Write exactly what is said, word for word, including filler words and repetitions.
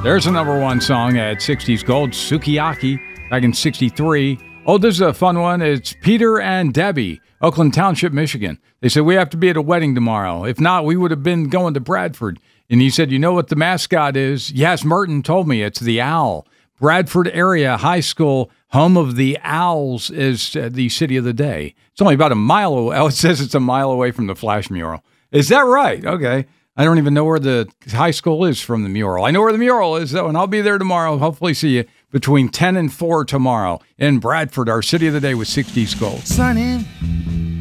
There's a number one song at sixties Gold, Sukiyaki, back in sixty-three. Oh, this is a fun one. It's Peter and Debbie, Oakland Township, Michigan. They said, we have to be at a wedding tomorrow. If not, we would have been going to Bradford. And he said, you know what the mascot is? Yes, Merton told me. It's the owl. Bradford area high school, home of the Owls, is uh, the city of the day. It's only about a mile away. Oh, it says it's a mile away from the Flash mural. Is that right? Okay. I don't even know where the high school is from the mural. I know where the mural is, though, and I'll be there tomorrow. Hopefully see you between ten and four tomorrow in Bradford, our city of the day with sixties Gold. Sun in,